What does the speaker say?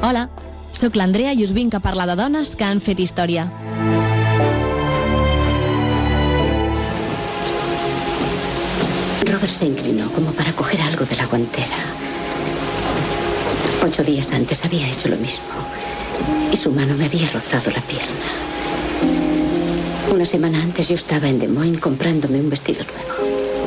Hola, sóc l'Andrea i us vinc a parlar de dones que han fet història. Robert se inclinó como para coger algo de la guantera. 8 días antes había hecho lo mismo y su mano me había rozado la pierna. Una semana antes yo estaba en Des Moines comprándome un vestido nuevo.